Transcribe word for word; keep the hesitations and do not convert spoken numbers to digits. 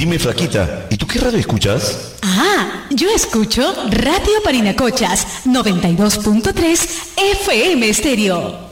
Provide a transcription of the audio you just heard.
Dime, flaquita, ¿y tú qué radio escuchas? Ah, yo escucho Radio Parinacochas, noventa y dos punto tres F M Estéreo.